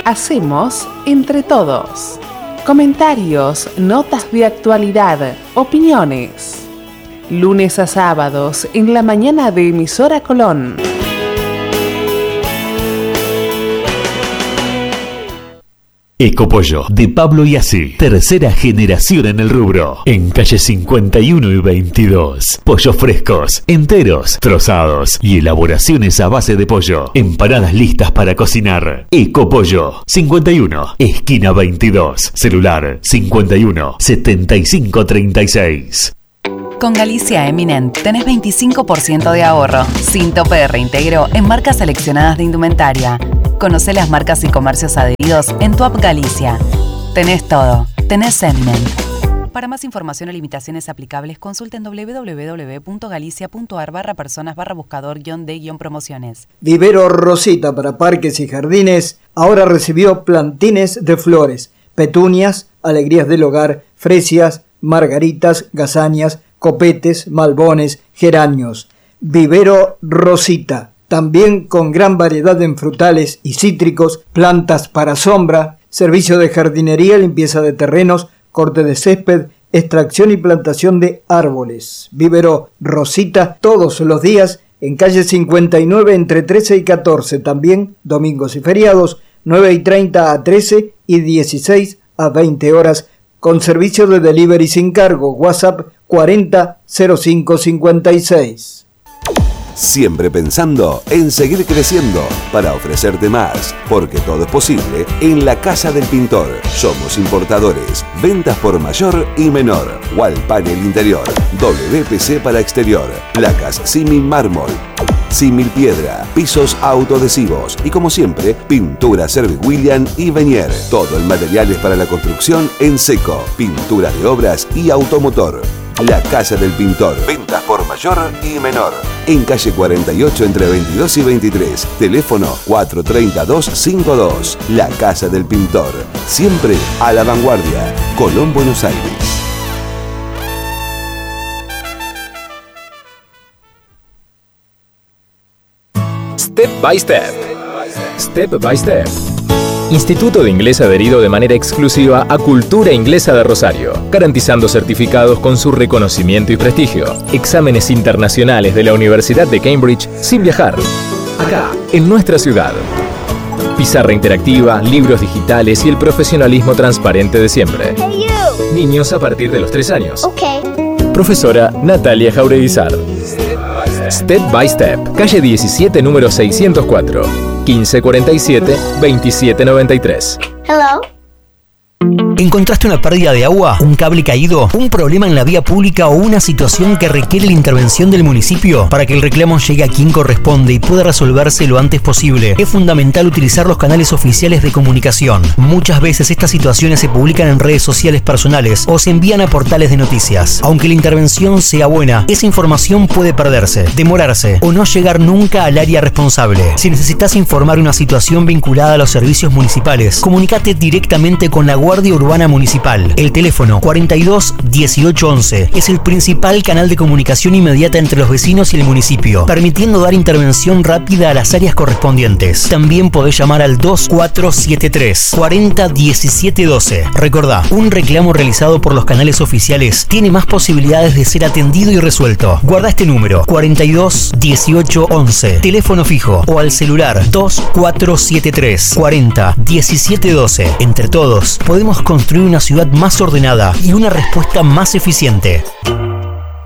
hacemos entre todos. Comentarios, notas de actualidad, opiniones. Lunes a sábados en la mañana de Emisora Colón. Ecopollo, de Pablo y Así. Tercera generación en el rubro. En calle 51 y 22. Pollos frescos, enteros, trozados y elaboraciones a base de pollo. Empanadas listas para cocinar. Ecopollo, 51, esquina 22. Celular 51 75 36. Con Galicia Eminent tenés 25% de ahorro, sin tope de reintegro en marcas seleccionadas de indumentaria. Conocé las marcas y comercios adheridos en tu app Galicia. Tenés todo. Tenés Eminent. Para más información o limitaciones aplicables, consulten www.galicia.ar/personas/buscador-de-promociones. Vivero Rosita para parques y jardines ahora recibió plantines de flores, petunias, alegrías del hogar, fresias, margaritas, gazañas, copetes, malbones, geranios. Vivero Rosita, también con gran variedad en frutales y cítricos, plantas para sombra, servicio de jardinería, limpieza de terrenos, corte de césped, extracción y plantación de árboles. Vivero Rosita todos los días en calle 59 entre 13 y 14, también domingos y feriados, 9:30 a 13 y 16 a 20 horas, con servicio de delivery sin cargo. WhatsApp 40 05 56. Siempre pensando en seguir creciendo para ofrecerte más, porque todo es posible en la Casa del Pintor. Somos importadores, ventas por mayor y menor, wall panel interior, WPC para exterior, placas símil mármol, símil piedra, pisos autoadhesivos y, como siempre, pintura Service William y Venier. Todo el material es para la construcción en seco, pintura de obras y automotor. La Casa del Pintor. Ventas por mayor y menor. En calle 48 entre 22 y 23. Teléfono 430-252. La Casa del Pintor. Siempre a la vanguardia. Colón, Buenos Aires. Step by Step. Step by Step. Instituto de Inglés adherido de manera exclusiva a Cultura Inglesa de Rosario, garantizando certificados con su reconocimiento y prestigio. Exámenes internacionales de la Universidad de Cambridge sin viajar. Acá, en nuestra ciudad. Pizarra interactiva, libros digitales y el profesionalismo transparente de siempre. Hey, you. Niños a partir de los 3 años. Okay. Profesora Natalia Jaureguizar. Step by Step, calle 17, número 604, 1547-2793. Hello. ¿Encontraste una pérdida de agua, un cable caído, un problema en la vía pública o una situación que requiere la intervención del municipio? Para que el reclamo llegue a quien corresponde y pueda resolverse lo antes posible, es fundamental utilizar los canales oficiales de comunicación. Muchas veces estas situaciones se publican en redes sociales personales o se envían a portales de noticias. Aunque la intervención sea buena, esa información puede perderse, demorarse o no llegar nunca al área responsable. Si necesitas informar una situación vinculada a los servicios municipales, comunícate directamente con la Guardia Urbana Municipal. El teléfono 42 18 11 es el principal canal de comunicación inmediata entre los vecinos y el municipio, permitiendo dar intervención rápida a las áreas correspondientes. También podés llamar al 2473 40 17 12. Recordá, un reclamo realizado por los canales oficiales tiene más posibilidades de ser atendido y resuelto. Guarda este número 42 18 11, teléfono fijo, o al celular 2473 40 17 12. Entre todos podemos construir una ciudad más ordenada y una respuesta más eficiente.